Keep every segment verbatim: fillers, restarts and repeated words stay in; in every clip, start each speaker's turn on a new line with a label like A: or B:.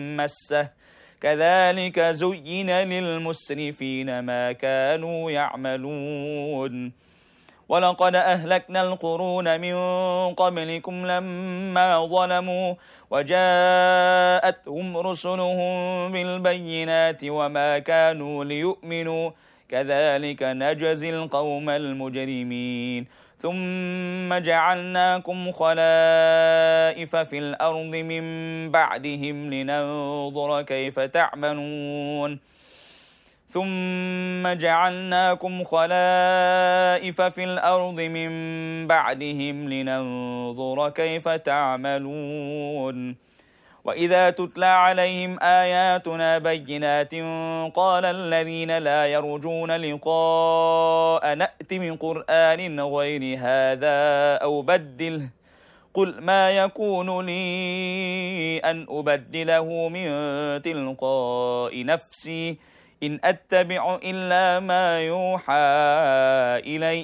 A: مسه كذلك زين للمسرفين ما كانوا يعملون ولقد أهلكنا القرون من قبلكم لما ظلموا وجاءتهم رسلهم بالبينات وما كانوا ليؤمنوا كذلك نجزي القوم المجرمين ثم جعلناكم خلائف في الأرض من بعدهم لننظر كيف تعملون ثم جعلناكم خلائف في الأرض من بعدهم لننظر كيف تعملون وإذا تتلى عليهم آياتنا بينات قال الذين لا يرجون لقاء نأت بقرآن غير هذا أو بدله قل ما يكون لي أن أبدله من تلقاء نفسي إن أتبع إلا ما يوحى إلي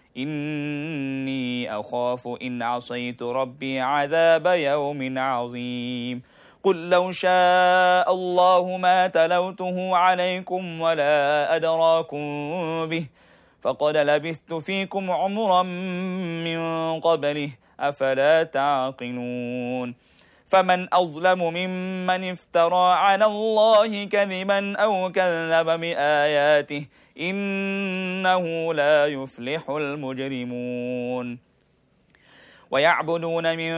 A: إني أخاف إن عصيت ربي عذاب يوم عظيم قل لو شاء الله ما تلوته عليكم ولا أدراكم به فقد لبثت فيكم عمرا من قبله أفلا تعقلون فمن أظلم ممن افترى على الله كذبا أو كذب بآياته إنه لا يفلح المجرمون ويعبدون من